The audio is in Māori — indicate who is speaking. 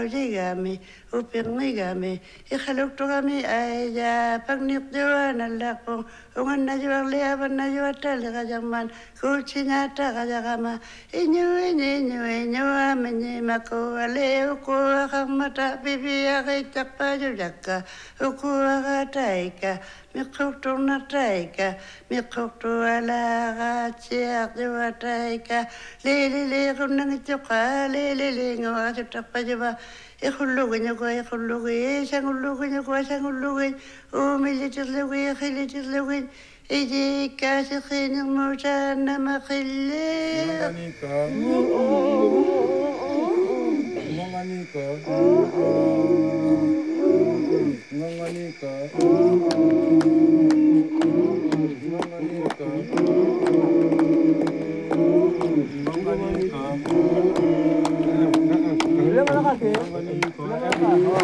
Speaker 1: Jigami, upingigami, ikalukturami ay pagnikdiwa na lakong ungan na juwang liaban na juwatali kajaman kuchinyata kajakama inyo amenye mako ale ukuwa kang mata bibiya kay takpa jujaka ukuwa ka taika mikuktur na taika mikuktur ala ka chiyak juwa taika lili kunang ituka lili ngawa takpa juwa ikhullugunya ko ikhulluguy sangullugunya ko sangulluguy umilitirluguy khilitirluguy iji kasikhining mutana makhilli
Speaker 2: Manganika